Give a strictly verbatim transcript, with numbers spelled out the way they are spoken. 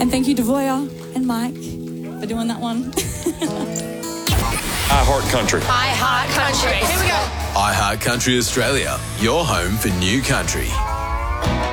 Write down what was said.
And thank you, Devoya and Mike, for doing that one. iHeart Country. iHeart Country. Here we go. iHeart Country Australia, your home for new country.